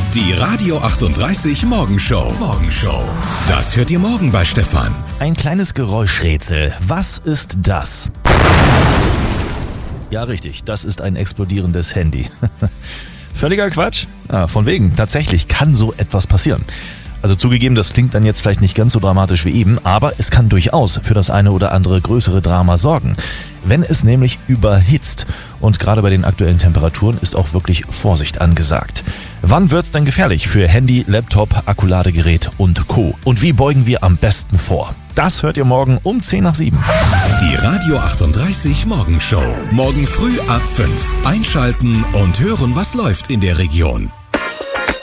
Die Radio 38 Morgenshow. Das hört ihr morgen bei Stefan. Ein kleines Geräuschrätsel. Was ist das? Ja, richtig. Das ist ein explodierendes Handy. Völliger Quatsch. Von wegen. Tatsächlich kann so etwas passieren. Also zugegeben, das klingt dann jetzt vielleicht nicht ganz so dramatisch wie eben, aber es kann durchaus für das eine oder andere größere Drama sorgen. Wenn es nämlich überhitzt. Und gerade bei den aktuellen Temperaturen ist auch wirklich Vorsicht angesagt. Wann wird's denn gefährlich für Handy, Laptop, Akkuladegerät und Co.? Und wie beugen wir am besten vor? Das hört ihr morgen um 6:50. Die Radio 38 Morgenshow. Morgen früh ab 5. Einschalten und hören, was läuft in der Region.